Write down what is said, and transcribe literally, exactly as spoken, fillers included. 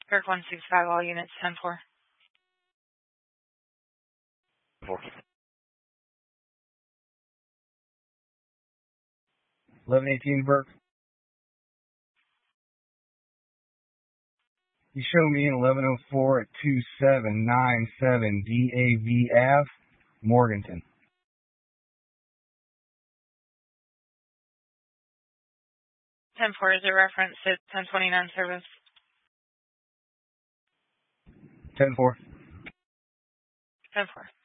Kirk one six five, all units, ten four. eleven eighteen Burke. You show me in eleven oh four at two seven nine seven D A V Ave, Morganton. ten four is a reference to ten twenty-nine service. ten four. ten four.